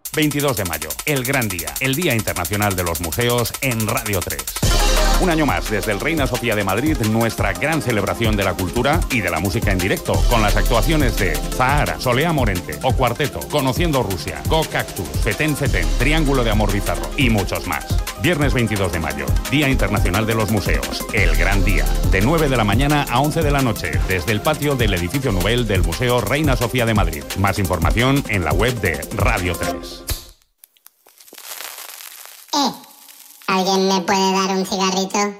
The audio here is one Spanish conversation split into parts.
22 de mayo, el gran día, el Día Internacional de los Museos en Radio 3. Un año más, desde el Reina Sofía de Madrid, nuestra gran celebración de la cultura y de la música en directo, con las actuaciones de Zahara, Solea Morente, O Cuarteto, Conociendo Rusia, Go Cactus, Fetén Fetén, Triángulo de Amor Bizarro y muchos más. Viernes 22 de mayo, Día Internacional de los Museos, el gran día, de 9 de la mañana a 11 de la noche, desde el patio del edificio Nubel del Museo Reina Sofía de Madrid. Más información en la web de Radio 3. ¿Alguien me puede dar un cigarrito?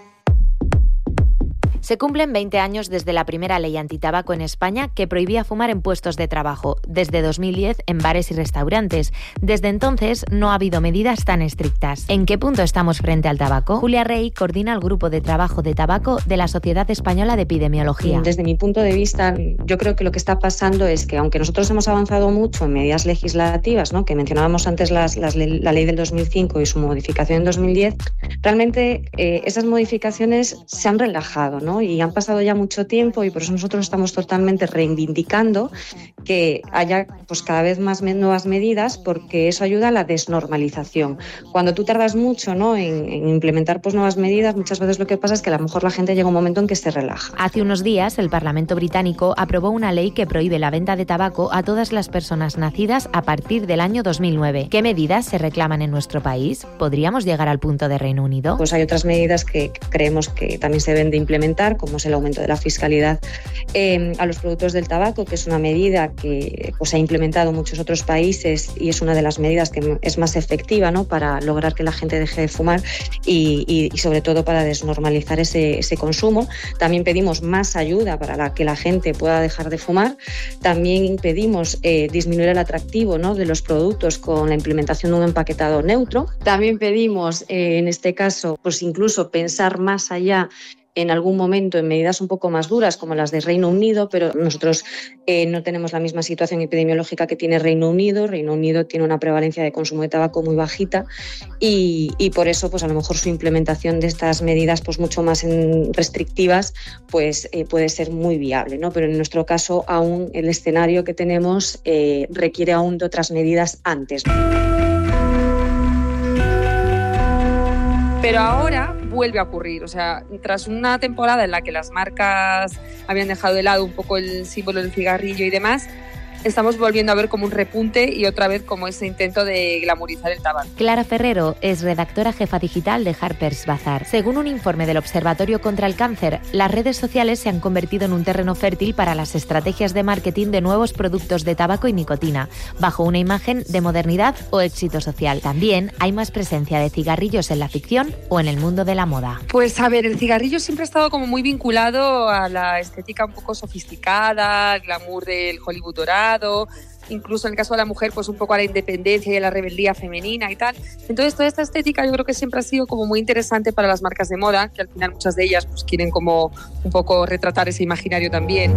Se cumplen 20 años desde la primera ley antitabaco en España que prohibía fumar en puestos de trabajo, desde 2010 en bares y restaurantes. Desde entonces no ha habido medidas tan estrictas. ¿En qué punto estamos frente al tabaco? Julia Rey coordina el grupo de trabajo de tabaco de la Sociedad Española de Epidemiología. Desde mi punto de vista, yo creo que lo que está pasando es que aunque nosotros hemos avanzado mucho en medidas legislativas, ¿no?, que mencionábamos antes la ley del 2005 y su modificación en 2010, realmente esas modificaciones se han relajado, ¿no? Y han pasado ya mucho tiempo y por eso nosotros estamos totalmente reivindicando que haya pues cada vez más nuevas medidas, porque eso ayuda a la desnormalización. Cuando tú tardas mucho, ¿no?, en implementar pues nuevas medidas, muchas veces lo que pasa es que a lo mejor la gente llega un momento en que se relaja. Hace unos días el Parlamento británico aprobó una ley que prohíbe la venta de tabaco a todas las personas nacidas a partir del año 2009. ¿Qué medidas se reclaman en nuestro país? ¿Podríamos llegar al punto de Reino Unido? Pues hay otras medidas que creemos que también se deben de implementar, como es el aumento de la fiscalidad a los productos del tabaco, que es una medida que pues, ha implementado muchos otros países y es una de las medidas que es más efectiva, ¿no?, para lograr que la gente deje de fumar y sobre todo para desnormalizar ese consumo. También pedimos más ayuda para que la gente pueda dejar de fumar. También pedimos disminuir el atractivo, ¿no?, de los productos con la implementación de un empaquetado neutro. También pedimos, en este caso, pues incluso pensar más allá en algún momento en medidas un poco más duras como las de Reino Unido, pero nosotros no tenemos la misma situación epidemiológica que tiene Reino Unido. Reino Unido tiene una prevalencia de consumo de tabaco muy bajita y por eso pues a lo mejor su implementación de estas medidas pues mucho más restrictivas pues puede ser muy viable, ¿no? Pero en nuestro caso aún el escenario que tenemos requiere aún de otras medidas antes. Pero ahora vuelve a ocurrir, o sea, tras una temporada en la que las marcas habían dejado de lado un poco el símbolo del cigarrillo y demás, estamos volviendo a ver como un repunte y otra vez como ese intento de glamorizar el tabaco. Clara Ferrero es redactora jefa digital de Harper's Bazaar. Según un informe del Observatorio contra el Cáncer, las redes sociales se han convertido en un terreno fértil para las estrategias de marketing de nuevos productos de tabaco y nicotina, bajo una imagen de modernidad o éxito social. También hay más presencia de cigarrillos en la ficción o en el mundo de la moda. Pues a ver, el cigarrillo siempre ha estado como muy vinculado a la estética un poco sofisticada, el glamour del Hollywood dorado, incluso en el caso de la mujer pues un poco a la independencia y a la rebeldía femenina y tal. Entonces toda esta estética yo creo que siempre ha sido como muy interesante para las marcas de moda, que al final muchas de ellas pues quieren como un poco retratar ese imaginario también.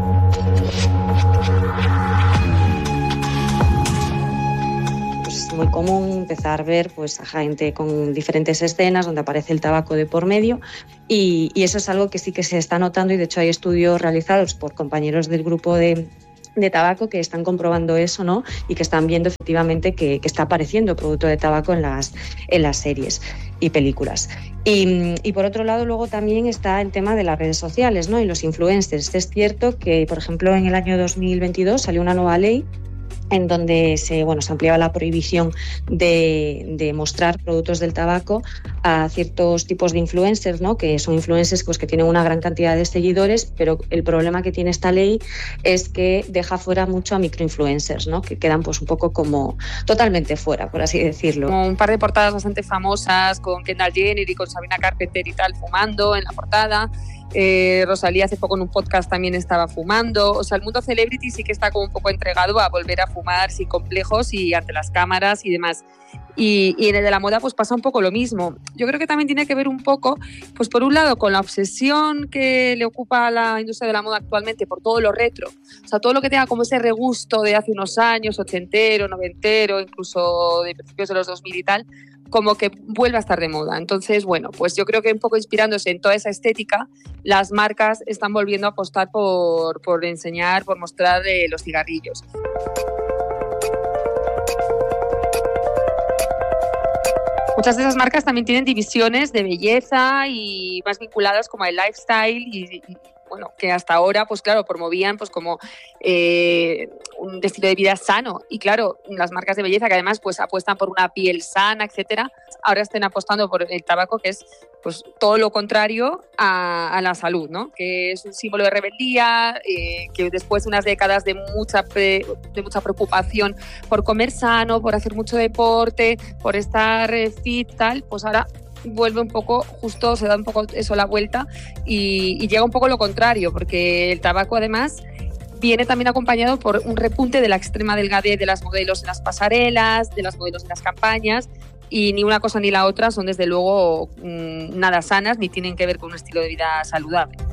Es muy común empezar a ver pues, a gente con diferentes escenas donde aparece el tabaco de por medio y eso es algo que sí que se está notando y de hecho hay estudios realizados por compañeros del grupo de tabaco que están comprobando eso, ¿no? Y que están viendo efectivamente que está apareciendo producto de tabaco en las series y películas. Y por otro lado luego también está el tema de las redes sociales, ¿no?, y los influencers. Es cierto que, por ejemplo, en el año 2022 salió una nueva ley en donde se ampliaba la prohibición de mostrar productos del tabaco a ciertos tipos de influencers, ¿no?, que son influencers pues, que tienen una gran cantidad de seguidores, pero el problema que tiene esta ley es que deja fuera mucho a microinfluencers, ¿no?, que quedan pues un poco como totalmente fuera, por así decirlo. Como un par de portadas bastante famosas con Kendall Jenner y con Sabrina Carpenter y tal fumando en la portada. Rosalía hace poco en un podcast también estaba fumando. O sea, el mundo celebrity sí que está como un poco entregado a volver a fumar sin complejos y ante las cámaras y demás. Y en el de la moda pues pasa un poco lo mismo. Yo creo que también tiene que ver un poco, pues por un lado, con la obsesión que le ocupa a la industria de la moda actualmente por todo lo retro. O sea, todo lo que tenga como ese regusto de hace unos años, ochentero, noventero, incluso de principios de los 2000 y tal, como que vuelve a estar de moda. Entonces, bueno, pues yo creo que un poco inspirándose en toda esa estética, las marcas están volviendo a apostar por enseñar, por mostrar los cigarrillos. muchas de esas marcas también tienen divisiones de belleza y más vinculadas como al lifestyle y bueno, que hasta ahora, pues claro, promovían pues como un estilo de vida sano. Y claro, las marcas de belleza que además pues apuestan por una piel sana, etcétera, ahora estén apostando por el tabaco, que es pues todo lo contrario a la salud, ¿no? Que es un símbolo de rebeldía, que después de unas décadas de mucha preocupación por comer sano, por hacer mucho deporte, por estar fit, tal, pues ahora vuelve un poco, justo se da un poco eso la vuelta y llega un poco lo contrario, porque el tabaco además viene también acompañado por un repunte de la extrema delgadez de las modelos en las pasarelas, de las modelos en las campañas, y ni una cosa ni la otra son desde luego nada sanas ni tienen que ver con un estilo de vida saludable.